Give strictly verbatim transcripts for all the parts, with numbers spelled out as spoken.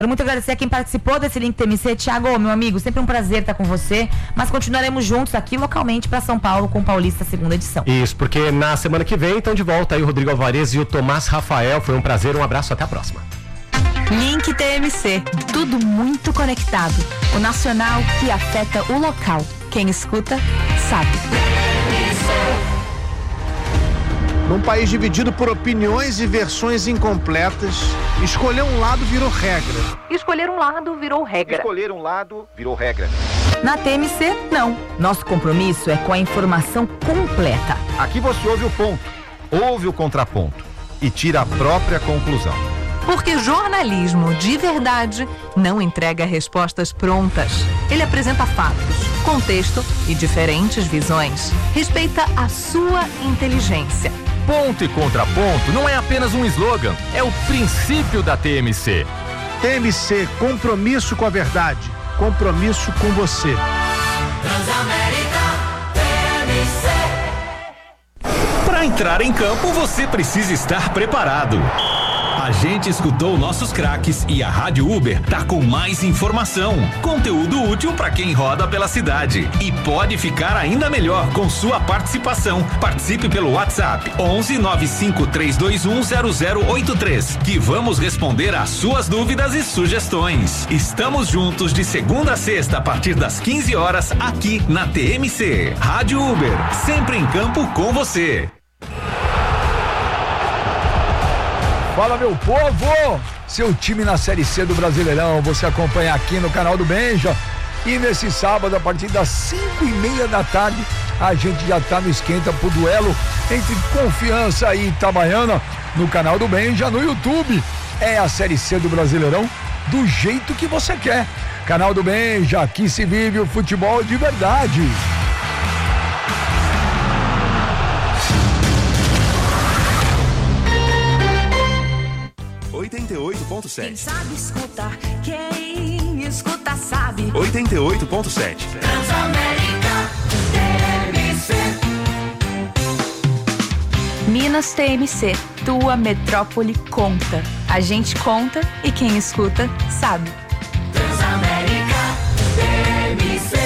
Quero muito agradecer a quem participou desse Link T M C. Thiago, meu amigo, sempre um prazer estar com você, mas continuaremos juntos aqui localmente para São Paulo com o Paulista segunda edição. Isso, porque na semana que vem estão de volta aí o Rodrigo Alvarez e o Tomás Rafael. Foi um prazer, um abraço, até a próxima. Link T M C, tudo muito conectado. O nacional que afeta o local. Quem escuta, sabe. Num país dividido por opiniões e versões incompletas, escolher um lado virou regra. Escolher um lado virou regra. Escolher um lado virou regra. Na T M C, não. Nosso compromisso é com a informação completa. Aqui você ouve o ponto, ouve o contraponto e tira a própria conclusão. Porque jornalismo de verdade não entrega respostas prontas. Ele apresenta fatos, contexto e diferentes visões. Respeita a sua inteligência. Ponto e contraponto não é apenas um slogan, é o princípio da T M C. T M C, compromisso com a verdade, compromisso com você. Transamérica T M C. Para entrar em campo, você precisa estar preparado. A gente escutou nossos craques e a Rádio Uber tá com mais informação, conteúdo útil para quem roda pela cidade e pode ficar ainda melhor com sua participação. Participe pelo WhatsApp onze nove cinco três dois um zero zero oito três, que vamos responder às suas dúvidas e sugestões. Estamos juntos de segunda a sexta a partir das quinze horas aqui na T M C. Rádio Uber, sempre em campo com você. Fala, meu povo! Seu time na Série C do Brasileirão, você acompanha aqui no canal do Benja. E nesse sábado, a partir das cinco e meia da tarde, a gente já tá no esquenta pro duelo entre Confiança e Itabaiana no canal do Benja, no YouTube. É a Série C do Brasileirão do jeito que você quer. Canal do Benja, aqui se vive o futebol de verdade. oitenta e oito ponto sete. Quem sabe escutar, quem escuta sabe. oitenta e oito ponto sete. Transamérica T M C. Minas T M C, tua metrópole conta. A gente conta e quem escuta sabe. Transamérica T M C.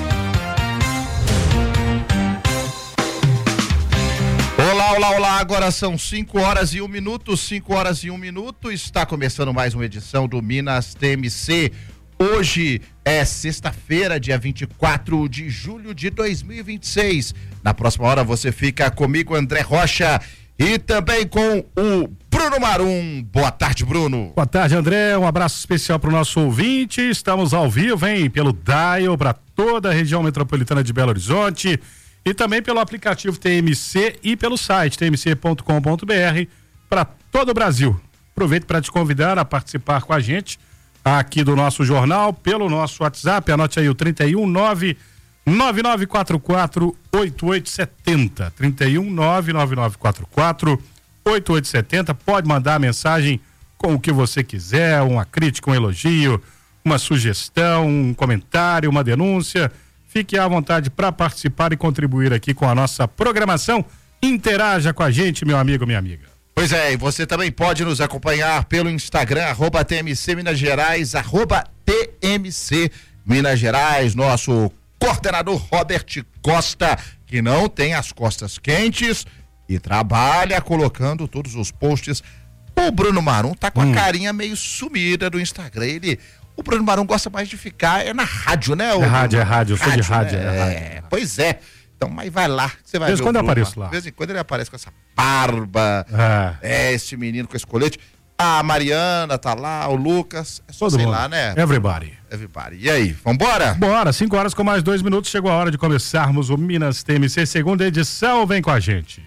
Olá, olá, olá, agora são cinco horas e um minuto, cinco horas e um minuto, está começando mais uma edição do Minas T M C. Hoje é sexta-feira, dia vinte e quatro de julho de dois mil e vinte e seis. Na próxima hora você fica comigo, André Rocha, e também com o Bruno Marum. Boa tarde, Bruno. Boa tarde, André, um abraço especial para o nosso ouvinte. Estamos ao vivo, hein, pelo Dial, para toda a região metropolitana de Belo Horizonte. E também pelo aplicativo T M C e pelo site t m c ponto com ponto b r para todo o Brasil. Aproveito para te convidar a participar com a gente aqui do nosso jornal, pelo nosso WhatsApp, anote aí o trinta e um, nove nove nove quatro quatro, oito oito sete zero, trinta e um, nove nove nove quatro quatro, oito oito sete zero, pode mandar a mensagem com o que você quiser, uma crítica, um elogio, uma sugestão, um comentário, uma denúncia. Fique à vontade para participar e contribuir aqui com a nossa programação. Interaja com a gente, meu amigo, minha amiga. Pois é, e você também pode nos acompanhar pelo Instagram, arroba T M C Minas Gerais, arroba T M C Minas Gerais, nosso coordenador Robert Costa, que não tem as costas quentes e trabalha colocando todos os posts. O Bruno Marum tá com hum. a carinha meio sumida do Instagram, ele... O Bruno Marum gosta mais de ficar é na rádio, né? É rádio, é rádio, eu sou de rádio. Né? É, rádio. É, pois é. Então, mas vai lá, você vai ver. De vez em quando eu apareço lá. De vez em quando ele aparece com essa barba, ah. é, esse menino com esse colete. A Mariana tá lá, o Lucas, é só sei lá, né? Everybody. Everybody. E aí, vambora? Bora, cinco horas com mais dois minutos, chegou a hora de começarmos o Minas T M C, segunda edição, vem com a gente.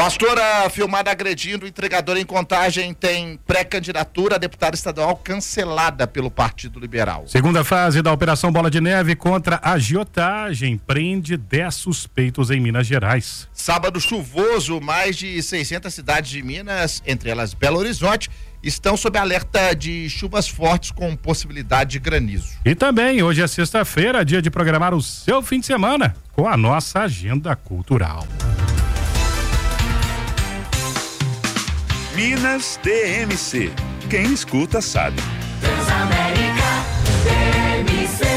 Pastora filmada agredindo o entregador em Contagem tem pré-candidatura a deputada estadual cancelada pelo Partido Liberal. Segunda fase da Operação Bola de Neve contra a agiotagem prende dez suspeitos em Minas Gerais. Sábado chuvoso, mais de seiscentas cidades de Minas, entre elas Belo Horizonte, estão sob alerta de chuvas fortes com possibilidade de granizo. E também, hoje é sexta-feira, dia de programar o seu fim de semana com a nossa agenda cultural. Minas D M C. Quem escuta sabe. Transamérica D M C.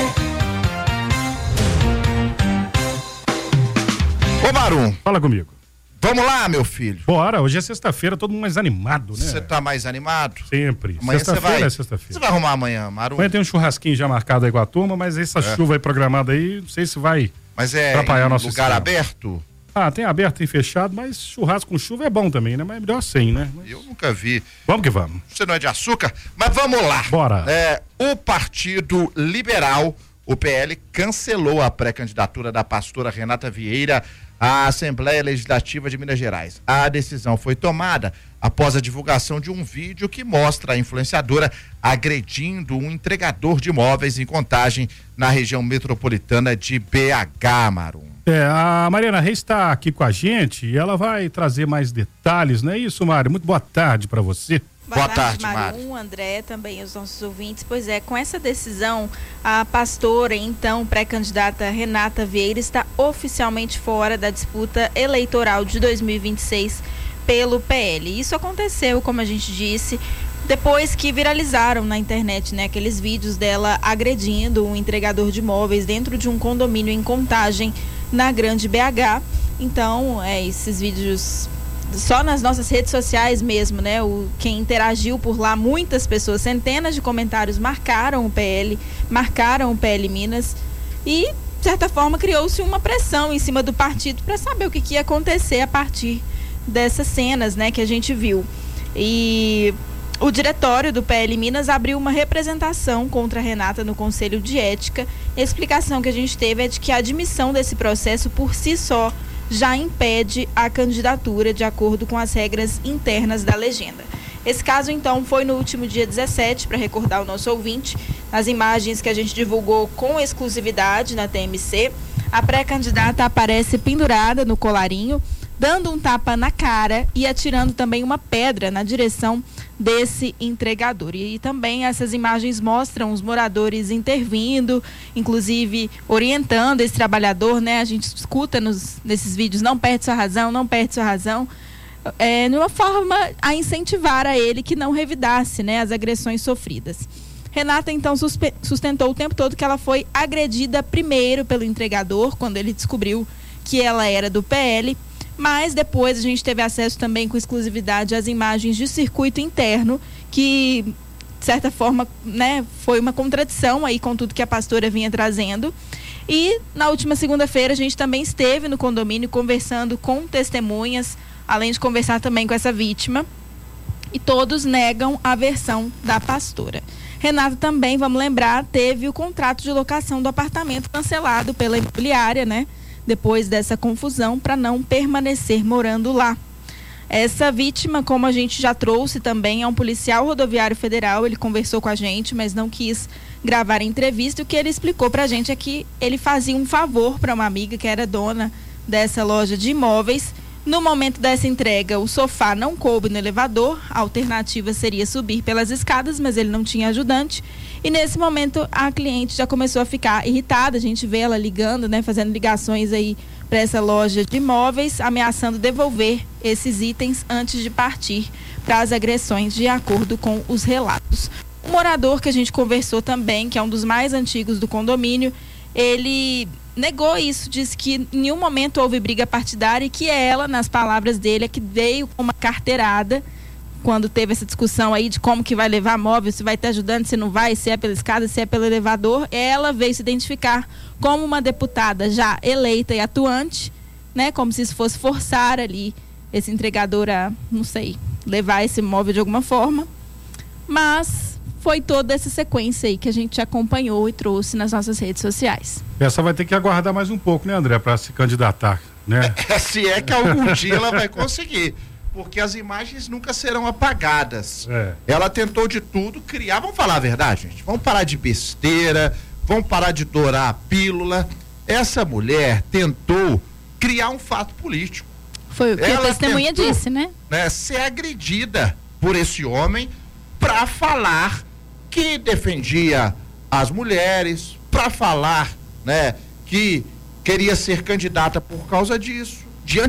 Ô Marum. Fala comigo. Vamos lá, meu filho. Bora, hoje é sexta-feira, todo mundo mais animado, né? Você tá mais animado? Sempre. Amanhã você vai, é sexta-feira. Você vai arrumar amanhã, Marum? Amanhã tem um churrasquinho já marcado aí com a turma, mas essa É. chuva aí programada aí, não sei se vai Mas é atrapalhar em nosso lugar esquema. aberto? Ah, tem aberto, tem fechado, mas churrasco com chuva é bom também, né? Mas é melhor sem, né? Mas... Eu nunca vi. Vamos que vamos. Você não é de açúcar? Mas vamos lá. Bora. É, o Partido Liberal, o P L, cancelou a pré-candidatura da pastora Renata Vieira à Assembleia Legislativa de Minas Gerais. A decisão foi tomada após a divulgação de um vídeo que mostra a influenciadora agredindo um entregador de imóveis em Contagem, na região metropolitana de B H, Marum. É, a Mariana Reis está aqui com a gente e ela vai trazer mais detalhes, não é isso, Mário? Muito boa tarde para você. Boa, Boa tarde, Marum, André, também os nossos ouvintes. Pois é, com essa decisão, a pastora, então, pré-candidata Renata Vieira está oficialmente fora da disputa eleitoral de dois mil e vinte e seis pelo P L. Isso aconteceu, como a gente disse, depois que viralizaram na internet, né, aqueles vídeos dela agredindo um entregador de imóveis dentro de um condomínio em Contagem, na Grande B H. Então, é, esses vídeos só nas nossas redes sociais mesmo, né? O, quem interagiu por lá, muitas pessoas, centenas de comentários marcaram o P L, marcaram o P L Minas e, de certa forma, criou-se uma pressão em cima do partido para saber o que, que ia acontecer a partir dessas cenas, né, que a gente viu. E o diretório do P L Minas abriu uma representação contra a Renata no Conselho de Ética. A explicação que a gente teve é de que a admissão desse processo por si só já impede a candidatura de acordo com as regras internas da legenda. Esse caso, então, foi no último dia dezessete, para recordar o nosso ouvinte, nas imagens que a gente divulgou com exclusividade na T M C, a pré-candidata aparece pendurada no colarinho, dando um tapa na cara e atirando também uma pedra na direção desse entregador. E, e também essas imagens mostram os moradores intervindo, inclusive orientando esse trabalhador, né? A gente escuta nos, nesses vídeos, não perde sua razão, não perde sua razão, é, de uma forma a incentivar a ele que não revidasse, né, as agressões sofridas. Renata, então, suspe- sustentou o tempo todo que ela foi agredida primeiro pelo entregador, quando ele descobriu que ela era do P L, mas depois a gente teve acesso também com exclusividade às imagens de circuito interno, que, de certa forma, né, foi uma contradição aí com tudo que a pastora vinha trazendo. E na última segunda-feira a gente também esteve no condomínio conversando com testemunhas, além de conversar também com essa vítima, e todos negam a versão da pastora. Renata também, vamos lembrar, teve o contrato de locação do apartamento cancelado pela imobiliária, né? Depois dessa confusão, para não permanecer morando lá. Essa vítima, como a gente já trouxe também, é um policial rodoviário federal. Ele conversou com a gente, mas não quis gravar a entrevista. O que ele explicou para a gente é que ele fazia um favor para uma amiga que era dona dessa loja de imóveis. No momento dessa entrega, o sofá não coube no elevador, a alternativa seria subir pelas escadas, mas ele não tinha ajudante. E nesse momento a cliente já começou a ficar irritada, a gente vê ela ligando, né, fazendo ligações aí para essa loja de imóveis, ameaçando devolver esses itens antes de partir para as agressões, de acordo com os relatos. Um morador que a gente conversou também, que é um dos mais antigos do condomínio, ele negou isso, disse que em nenhum momento houve briga partidária e que ela, nas palavras dele, é que veio com uma carteirada quando teve essa discussão aí de como que vai levar móvel, se vai ter ajudante, se não vai, se é pela escada, se é pelo elevador. Ela veio se identificar como uma deputada já eleita e atuante, né? Como se isso fosse forçar ali esse entregador a, não sei, levar esse móvel de alguma forma. Mas foi toda essa sequência aí que a gente acompanhou e trouxe nas nossas redes sociais. Essa vai ter que aguardar mais um pouco, né, André, para se candidatar né? É, se é que algum dia ela vai conseguir. Porque as imagens nunca serão apagadas. É. Ela tentou de tudo criar, vamos falar a verdade, gente. Vamos parar de besteira, vamos parar de dourar a pílula. Essa mulher tentou criar um fato político. Foi o que Ela a testemunha tentou, disse, né? né? Ser agredida por esse homem para falar que defendia as mulheres, para falar, né, que queria ser candidata por causa disso.